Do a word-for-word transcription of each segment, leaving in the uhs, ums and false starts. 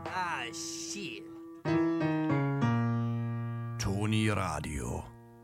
Ah, shit. Tony Radio.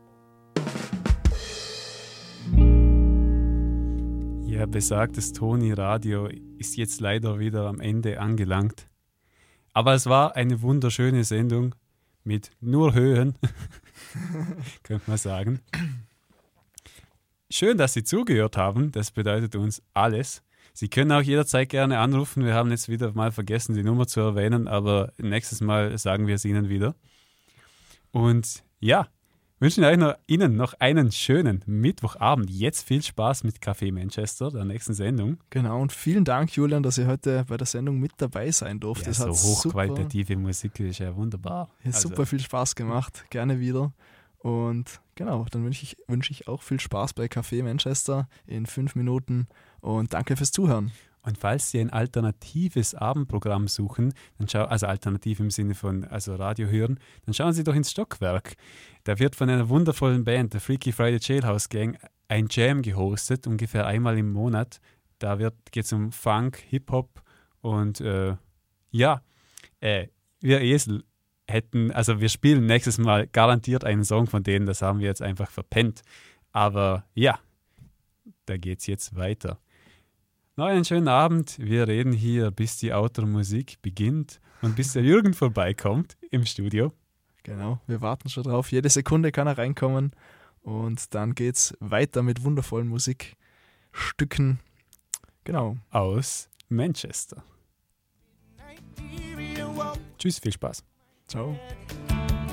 Ja, besagtes Tony Radio ist jetzt leider wieder am Ende angelangt. Aber es war eine wunderschöne Sendung mit nur Höhen, könnte man sagen. Schön, dass Sie zugehört haben. Das bedeutet uns alles. Sie können auch jederzeit gerne anrufen. Wir haben jetzt wieder mal vergessen, die Nummer zu erwähnen, aber nächstes Mal sagen wir es Ihnen wieder. Und ja, wünschen euch noch, Ihnen noch einen schönen Mittwochabend. Jetzt viel Spaß mit Café Manchester, der nächsten Sendung. Genau, und vielen Dank, Julian, dass ihr heute bei der Sendung mit dabei sein durfte. Ja, es so hat hochqualitative super, Musik ist ja wunderbar. ja, Also, super viel Spaß gemacht, gerne wieder. Und genau, dann wünsche ich, wünsche ich auch viel Spaß bei Café Manchester in fünf Minuten und danke fürs Zuhören. Und falls Sie ein alternatives Abendprogramm suchen, dann schau, also alternativ im Sinne von also Radio hören, dann schauen Sie doch ins Stockwerk. Da wird von einer wundervollen Band, der Freaky Friday Jailhouse Gang, ein Jam gehostet, ungefähr einmal im Monat. Da geht es um Funk, Hip-Hop und äh, ja, äh, wir Esel hätten, also wir spielen nächstes Mal garantiert einen Song von denen, das haben wir jetzt einfach verpennt. Aber ja, da geht's jetzt weiter. Noch einen schönen Abend. Wir reden hier, bis die Outro-Musik beginnt und bis der Jürgen vorbeikommt im Studio. Genau, wir warten schon drauf. Jede Sekunde kann er reinkommen und dann geht's weiter mit wundervollen Musikstücken. Genau. Aus Manchester. Tschüss, viel Spaß. Ciao.